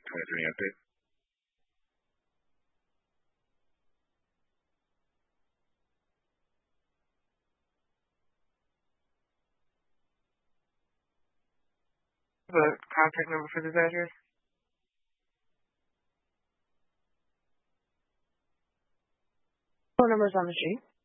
23 update. The contact number for this address? Phone number's on the sheet.